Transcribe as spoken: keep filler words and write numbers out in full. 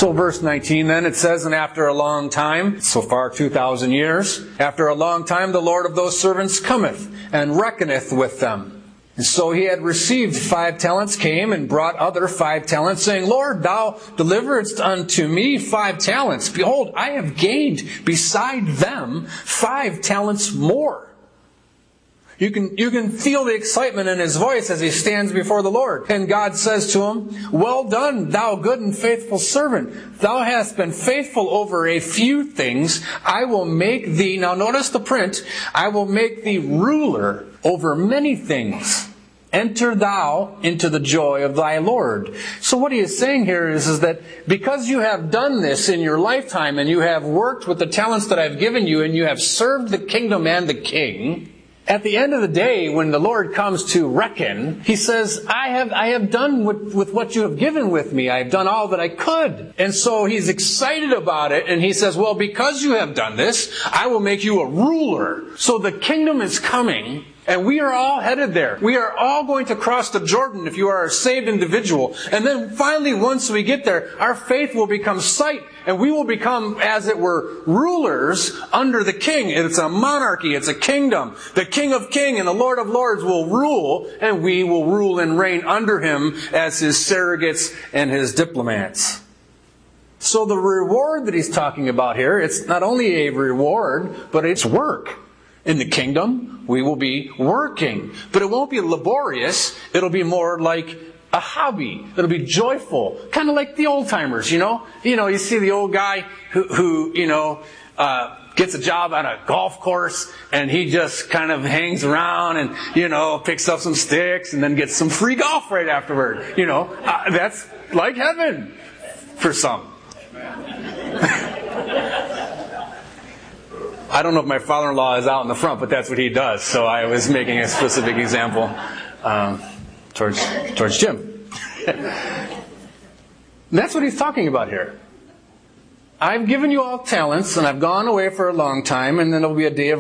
So verse nineteen then, it says, and after a long time, so far two thousand years, after a long time the Lord of those servants cometh, and reckoneth with them. And so he had received five talents, came and brought other five talents, saying, Lord, thou deliveredst unto me five talents. Behold, I have gained beside them five talents more. You can, you can feel the excitement in his voice as he stands before the Lord. And God says to him, well done, thou good and faithful servant. Thou hast been faithful over a few things. I will make thee, now notice the print, I will make thee ruler over many things. Enter thou into the joy of thy Lord. So what he is saying here is, is that because you have done this in your lifetime and you have worked with the talents that I've given you and you have served the kingdom and the king, at the end of the day, when the Lord comes to reckon, He says, I have I have done with, with what you have given with me. I have done all that I could. And so He's excited about it, and He says, well, because you have done this, I will make you a ruler. So the kingdom is coming, and we are all headed there. We are all going to cross the Jordan if you are a saved individual. And then finally, once we get there, our faith will become sight, and we will become, as it were, rulers under the king. It's a monarchy. It's a kingdom. The King of Kings and the Lord of Lords will rule, and we will rule and reign under Him as His surrogates and His diplomats. So the reward that He's talking about here, it's not only a reward, but it's work. In the kingdom, we will be working. But it won't be laborious. It'll be more like a hobby. It'll be joyful. Kind of like the old timers, you know? You know, you see the old guy who, who you know, uh, gets a job on a golf course and he just kind of hangs around and, you know, picks up some sticks and then gets some free golf right afterward. You know, uh, that's like heaven for some. I don't know if my father-in-law is out in the front, but that's what he does. So I was making a specific example um, towards towards Jim. That's what he's talking about here. I've given you all talents, and I've gone away for a long time, and then there'll be a day of